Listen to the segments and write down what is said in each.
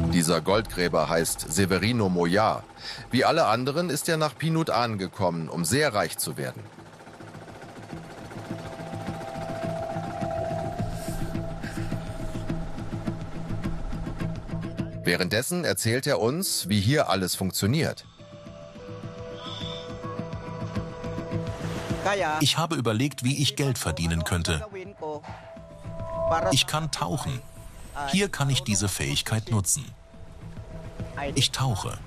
Dieser Goldgräber heißt Severino Moyar. Wie alle anderen ist er nach Pinut-an gekommen, um sehr reich zu werden. Währenddessen erzählt er uns, wie hier alles funktioniert. Ich habe überlegt, wie ich Geld verdienen könnte. Ich kann tauchen. Hier kann ich diese Fähigkeit nutzen. Ich tauche.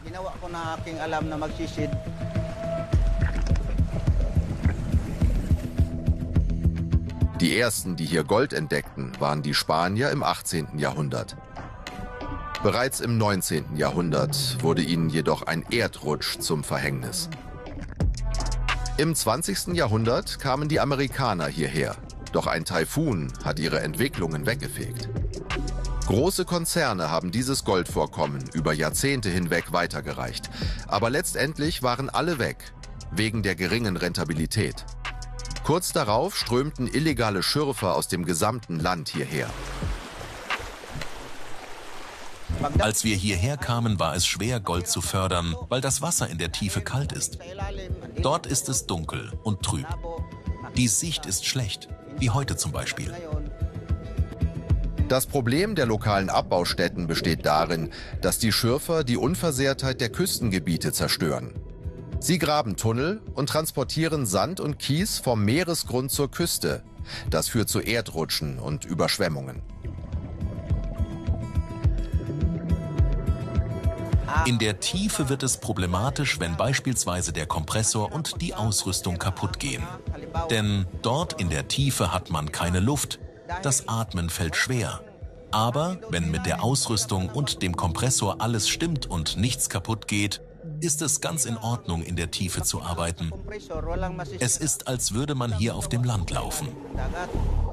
Die ersten, die hier Gold entdeckten, waren die Spanier im 18. Jahrhundert. Bereits im 19. Jahrhundert wurde ihnen jedoch ein Erdrutsch zum Verhängnis. Im 20. Jahrhundert kamen die Amerikaner hierher, doch ein Taifun hat ihre Entwicklungen weggefegt. Große Konzerne haben dieses Goldvorkommen über Jahrzehnte hinweg weitergereicht, aber letztendlich waren alle weg, wegen der geringen Rentabilität. Kurz darauf strömten illegale Schürfer aus dem gesamten Land hierher. Als wir hierher kamen, war es schwer, Gold zu fördern, weil das Wasser in der Tiefe kalt ist. Dort ist es dunkel und trüb. Die Sicht ist schlecht, wie heute zum Beispiel. Das Problem der lokalen Abbaustätten besteht darin, dass die Schürfer die Unversehrtheit der Küstengebiete zerstören. Sie graben Tunnel und transportieren Sand und Kies vom Meeresgrund zur Küste. Das führt zu Erdrutschen und Überschwemmungen. In der Tiefe wird es problematisch, wenn beispielsweise der Kompressor und die Ausrüstung kaputt gehen. Denn dort in der Tiefe hat man keine Luft. Das Atmen fällt schwer. Aber wenn mit der Ausrüstung und dem Kompressor alles stimmt und nichts kaputt geht, ist es ganz in Ordnung, in der Tiefe zu arbeiten. Es ist, als würde man hier auf dem Land laufen.